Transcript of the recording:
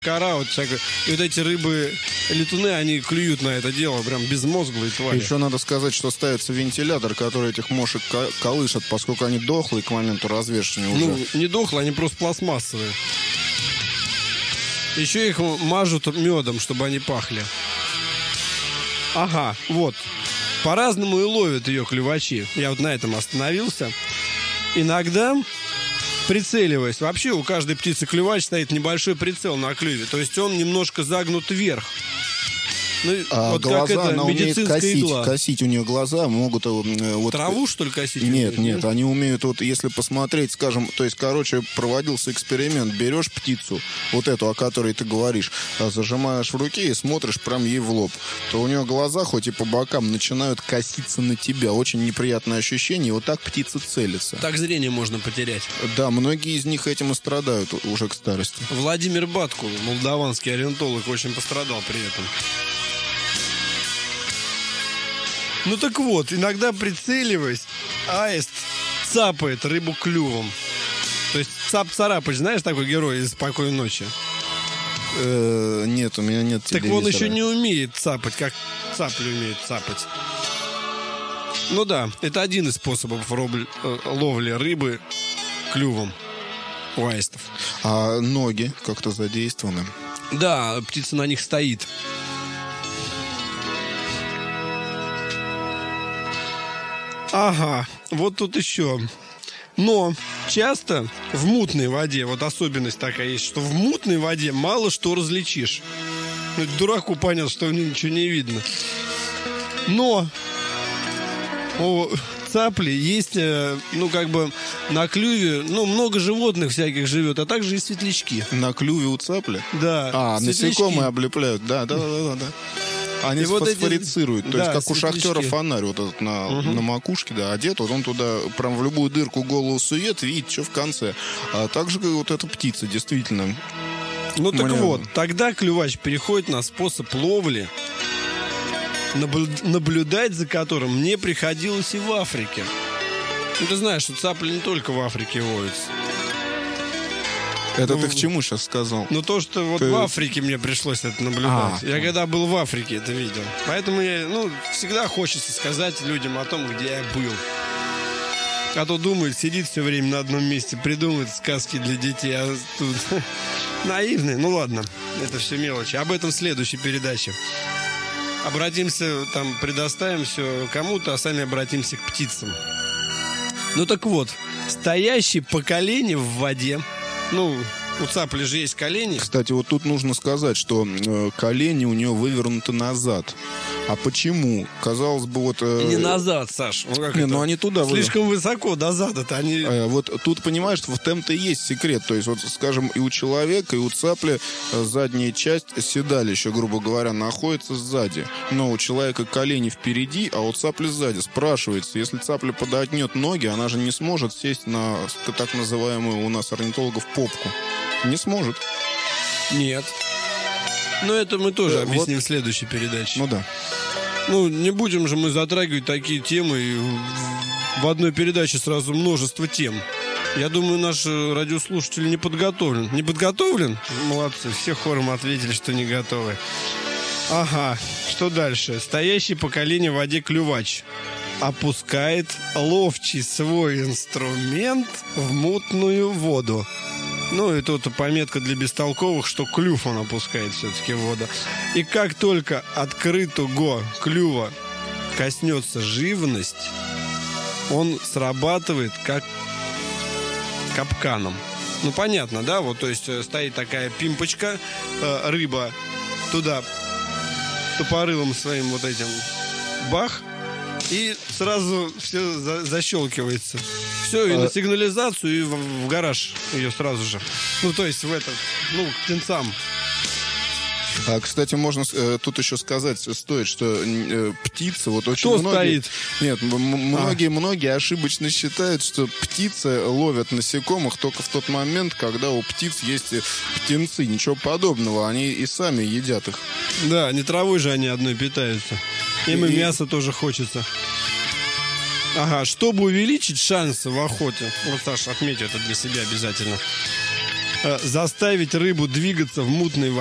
кора, вот всякое. И вот эти рыбы-летуны, они клюют на это дело, прям безмозглые твари. Еще надо сказать, что ставится вентилятор, который этих мошек колышет, поскольку они дохлые к моменту развешивания уже. Ну, не дохлые, они просто пластмассовые. Еще их мажут медом, чтобы они пахли. Ага, вот. По-разному и ловят ее клювачи. Я вот на этом остановился. Иногда, прицеливаясь, вообще у каждой птицы клювач стоит небольшой прицел на клюве. То есть он немножко загнут вверх. Ну, вот глаза, как это, она умеет косить у нее глаза, могут... Вот, траву, что ли, косить? Нет, они умеют, вот если посмотреть, скажем, то есть, короче, проводился эксперимент, берешь птицу, вот эту, о которой ты говоришь, зажимаешь в руке и смотришь прям ей в лоб, то у нее глаза, хоть и по бокам, начинают коситься на тебя. Очень неприятное ощущение, и вот так птица целится. Так зрение можно потерять. Да, многие из них этим и страдают уже к старости. Владимир Батко, молдаванский орнитолог, очень пострадал при этом. Ну так вот, иногда прицеливаясь, аист цапает рыбу клювом. То есть Цап-Царапыч, знаешь, такой герой из «Спокойной ночи»? Нет, у меня нет телевизора. Так он еще не умеет цапать, как цапли умеют цапать. Ну да, это один из способов ловли рыбы клювом у аистов. А ноги как-то задействованы? Да, птица на них стоит. Ага, вот тут еще. Но часто в мутной воде, вот особенность такая есть, что в мутной воде мало что различишь. Дураку понятно, что в ней ничего не видно. Но у цапли есть, ну, как бы на клюве, ну, много животных всяких живет, а также и светлячки. На клюве у цапли? Да. Насекомые облепляют, да. Они фосфорицируют, то есть как у шахтера фонарь вот этот на макушке, да, одет, вот он туда прям в любую дырку голову сует, видит, что в конце. А также вот эта птица, действительно. Ну так вот, тогда клювач переходит на способ ловли, наблюдать за которым мне приходилось и в Африке. Ну ты знаешь, что цапли не только в Африке водятся. Это ты к чему сейчас сказал? Ну, то, что вот в Африке мне пришлось это наблюдать. Я когда был в Африке, это видел. Поэтому всегда хочется сказать людям о том, где я был. А то думает, сидит все время на одном месте, придумывает сказки для детей, а тут наивный. Ну, ладно, это все мелочи. Об этом в следующей передаче. Обратимся, там, предоставим все кому-то, а сами обратимся к птицам. Ну, так вот, стоящие по колени в воде. Ну, у цапли же есть колени. Кстати, вот тут нужно сказать, что колени у нее вывернуты назад. А почему? Казалось бы, вот... Не назад, Саш. Ну они туда... Слишком высоко, до зада-то они... Вот тут, понимаешь, в этом-то и есть секрет. То есть, вот, скажем, и у человека, и у цапли задняя часть седалища, грубо говоря, находится сзади. Но у человека колени впереди, а у цапли сзади. Спрашивается, если цапля подотнет ноги, она же не сможет сесть на так называемую у нас орнитологов попку. Не сможет. Нет. Но это мы тоже объясним в следующей передаче. Ну да. Ну, не будем же мы затрагивать такие темы. И в одной передаче сразу множество тем. Я думаю, наш радиослушатель не подготовлен. Не подготовлен? Молодцы, все хором ответили, что не готовы. Ага, что дальше? Стоящий по колени в воде клювач опускает ловчий свой инструмент в мутную воду. Ну, и тут пометка для бестолковых, что клюв он опускает все-таки в воду. И как только открытого клюва коснется живность, он срабатывает как капканом. Ну, понятно, да? Вот, то есть стоит такая пимпочка, рыба туда тупорылым своим вот этим бах, и сразу все защелкивается. Все, и на сигнализацию, и в гараж ее сразу же. Ну, то есть в этот, к птенцам. Кстати, можно тут еще сказать стоит, что птицы вот очень Кто многие... стоит? Нет, многие ошибочно считают, что птицы ловят насекомых только в тот момент, когда у птиц есть птенцы. Ничего подобного, они и сами едят их. Да, не травой же они одной питаются. Им и мясо тоже хочется. Ага, чтобы увеличить шансы в охоте, вот, Саша, отметь это для себя обязательно. заставить рыбу двигаться в мутной